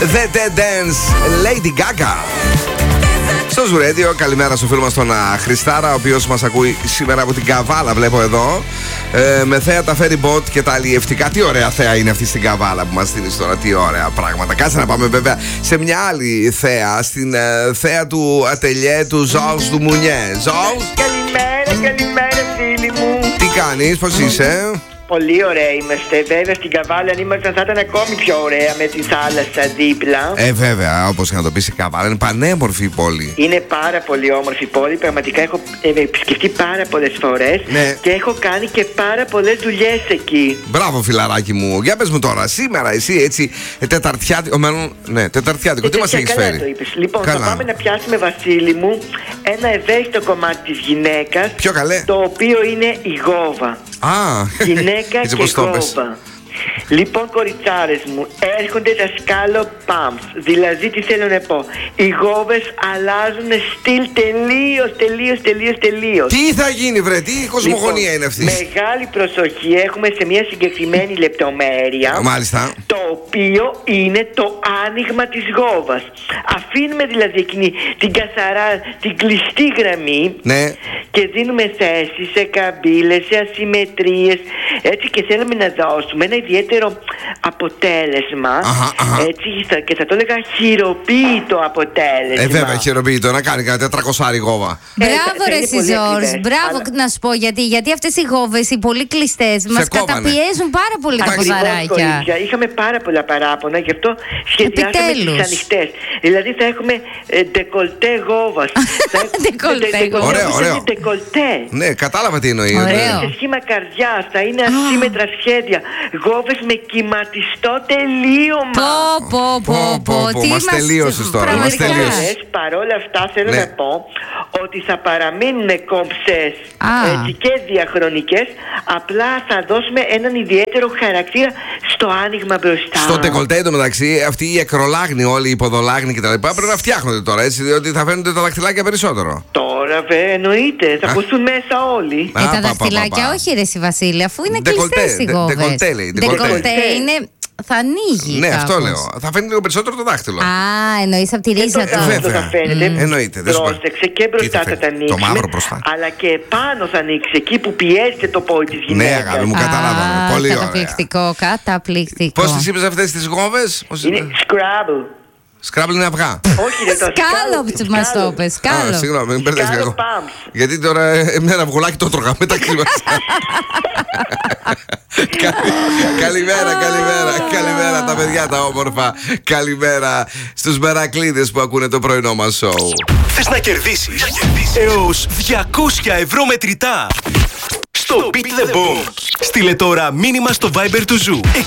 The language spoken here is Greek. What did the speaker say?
The Dead Dance, Lady Gaga. Στο Ζουρέντιο, καλημέρα στο φίλο μας τον Χριστάρα, ο οποίος μας ακούει σήμερα από την Καβάλα, βλέπω εδώ. Με θέα τα ferry boat και τα αλλιευτικά. Τι ωραία θέα είναι αυτή στην Καβάλα που μας στείλεις τώρα, τι ωραία πράγματα. Κάτσε να πάμε βέβαια σε μια άλλη θέα, στην θέα του ατελιέ του Ζόλς του Μουνιέ. Ζόλς. Καλημέρα φίλοι μου. Τι κάνεις, πώς είσαι? Πολύ ωραία είμαστε. Βέβαια στην Καβάλα, αν ήμασταν θα ήταν ακόμη πιο ωραία με τη θάλασσα δίπλα. Βέβαια, όπως και να το πεις, η Καβάλα είναι πανέμορφη η πόλη. Είναι πάρα πολύ όμορφη η πόλη. Πραγματικά έχω επισκεφτεί πάρα πολλές φορές, ναι. Και έχω κάνει και πάρα πολλές δουλειές εκεί. Μπράβο, φιλαράκι μου. Για πες μου τώρα, σήμερα εσύ έτσι τεταρτιάτικο. Ναι, τεταρτιάτικο. Τι μας έχεις φέρει? Το είπες. Λοιπόν, καλά. Θα πάμε να πιάσουμε, Βασίλη μου, ένα ευαίσθητο κομμάτι της γυναίκας. Πιο καλέ. Το οποίο είναι η γόβα. Γυναίκα και κόβα. Λοιπόν, κοριτσάρες μου, έρχονται τα scallop pumps. Δηλαδή, τι θέλω να πω, οι γόβες αλλάζουν στυλ τελείως. Τι θα γίνει, βρε, τι κοσμογονία είναι αυτή? Μεγάλη προσοχή έχουμε σε μια συγκεκριμένη λεπτομέρεια. Μάλιστα. Το οποίο είναι το άνοιγμα της γόβας. Αφήνουμε δηλαδή εκείνη την καθαρά, την κλειστή γραμμή, ναι. Και δίνουμε θέση σε καμπύλες, σε ασυμμετρίες. Έτσι, και θέλουμε να δώσουμε ένα ιδιαίτερο αποτέλεσμα. Έτσι, και θα το έλεγα χειροποίητο αποτέλεσμα. Βέβαια, χειροποίητο, να κάνει κανένα 400 γόβα. Μπράβο, ρε Ζόρς. Μπράβο, να σου πω γιατί αυτές οι γόβες, οι πολύ κλειστές, μας καταπιέζουν πάρα πολύ τα ποδαράκια. Είχαμε πάρα πολλά παράπονα, γι' αυτό σχεδιάσαμε τις ανοιχτές. Δηλαδή θα έχουμε ντεκολτέ γόβας. Ωραίο. Ναι, κατάλαβα τι εννοεί. Σε σχήμα καρδιάς, θα είναι ασύμετρα σχέδια. Γόβες με κυματιστό τελείωμα. Πω, μας τελείωσες τώρα. Παρόλα αυτά θέλω να πω ότι θα παραμείνουν κομψές και διαχρονικές. Απλά θα δώσουμε έναν ιδιαίτερο χαρακτήρα στο άνοιγμα μπροστά. Στο ντεκολτέ εντωμεταξύ, αυτή η εκρολάγνη, όλοι οι υποδολάγνοι κτλ. Πρέπει να φτιάχνονται τώρα, έτσι, διότι θα φαίνονται τα δαχτυλάκια περισσότερο. Τώρα εννοείται, θα πουστούν μέσα όλοι. Τα δαχτυλάκια όχι, ρε Βασίλη, αφού είναι κλειστές οι γόβες. Ντεκολτέ λέει. Ντεκολτέ είναι. Θα ανοίγει. Ναι, κάπως. Αυτό λέω. Θα φαίνεται λίγο περισσότερο το δάχτυλο. Εννοείς από τη ρίζα του. Βέβαια. Εννοείται. Πρόσεξε, και μπροστά θα τα ανοίξει. Το μαύρο μπροστά. Αλλά και πάνω θα ανοίξει, εκεί που πιέζεται το πόδι της γυναίκας. Ναι, αγάπη μου, καταλάβαμε. Πολύ ωραία. Καταπληκτικό. Πώς τις είπες αυτές τις γόβες? Είναι Scrabble. Σκράμπλ είναι αυγά. Όχι, δεν το Σκάλοπ μας το είπες. Συγγνώμη, μην μπερδεύεις και εγώ. Γιατί τώρα ένα αυγουλάκι το τρώγα μεταξύ μας. Καλημέρα τα παιδιά τα όμορφα. Καλημέρα στους μερακλείδες που ακούνε το πρωινό μας σοου. Θες να κερδίσεις έως 200 ευρώ μετρητά στο Beat the Boom? Στείλε τώρα μήνυμα στο Viber του Ζου